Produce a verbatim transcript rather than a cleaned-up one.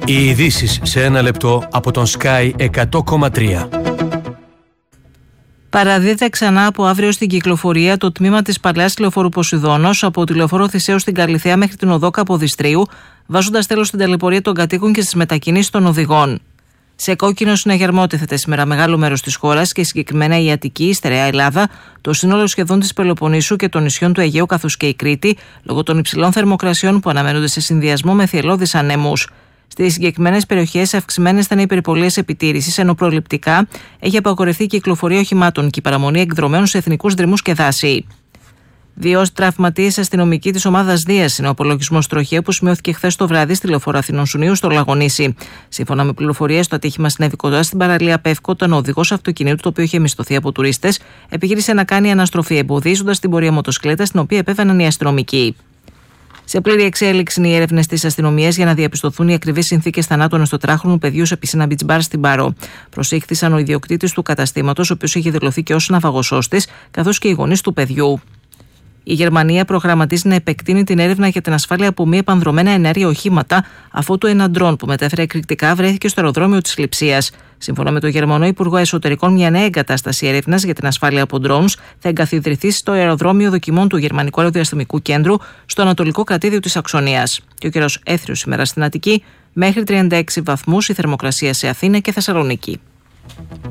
Οι ειδήσεις σε ένα λεπτό από τον Sky εκατό κόμμα τρία. Παραδίδεται ξανά από αύριο στην κυκλοφορία το τμήμα της παλαιάς τηλεοφόρου Ποσειδώνος από τη λεωφόρο Θησέου στην Καλιθέα μέχρι την οδό Καποδιστρίου, βάζοντας τέλος στην ταλαιπωρία των κατοίκων και στις μετακινήσεις των οδηγών. Σε κόκκινο συναγερμό τίθεται σήμερα μεγάλο μέρος της χώρας και συγκεκριμένα η Αττική, η Στερεά Ελλάδα, το σύνολο σχεδόν της Πελοποννήσου και των νησιών του Αιγαίου καθώς και η Κρήτη, λόγω των υψηλών θερμοκρασιών που αναμένονται σε συνδυασμό με θυελλώδεις ανέμους. Στις συγκεκριμένες περιοχές αυξημένες θα είναι οι περιπολίες επιτήρησης, ενώ προληπτικά έχει απαγορευτεί η κυκλοφορία οχημάτων και η παραμονή εκδρομένων σε εθνικούς δρυμούς και δάση. Δύο τραυματίες αστυνομικοί της ομάδας Δίας είναι ο απολογισμός τροχαίου που σημειώθηκε χθες το βράδυ στη λεωφόρο Αθηνών Σουνίου στο Λαγονήσι. Σύμφωνα με πληροφορίες, το ατύχημα συνέβη κοντά στην παραλία Πεύκο, όταν ο οδηγός αυτοκινήτου, το οποίο είχε μισθωθεί από τουρίστες, επιχείρησε να κάνει αναστροφή, εμποδίζοντας την πορεία μοτοσυκλέτας, στην οποία επέβαιναν οι αστυνομικοί. Σε πλήρη εξέλιξη είναι οι έρευνες της αστυνομίας για να διαπιστωθούν οι ακριβείς συνθήκες θανάτου ενός τετράχρονου παιδιού σε πισίνα beach bar στην Πάρο. Προσήχθησαν ο ιδιοκτήτης του καταστήματος, ο οποίος είχε δηλωθεί και ως ναυαγοσώστης, καθώς και οι γονείς του παιδιού. Η Γερμανία προγραμματίζει να επεκτείνει την έρευνα για την ασφάλεια από μη επανδρωμένα εναέρια οχήματα, αφότου ένα ντρόν που μετέφερε εκρηκτικά βρέθηκε στο αεροδρόμιο της Λειψίας. Σύμφωνα με τον Γερμανό Υπουργό Εσωτερικών, μια νέα εγκατάσταση έρευνας για την ασφάλεια από ντρόουνς θα εγκαθιδρυθεί στο αεροδρόμιο δοκιμών του Γερμανικού Αεροδιαστημικού Κέντρου στο ανατολικό κρατήδιο της Σαξονίας. Και ο καιρός έθριος σήμερα στην Αττική, μέχρι τριάντα έξι βαθμούς η θερμοκρασία σε Αθήνα και Θεσσαλονίκη.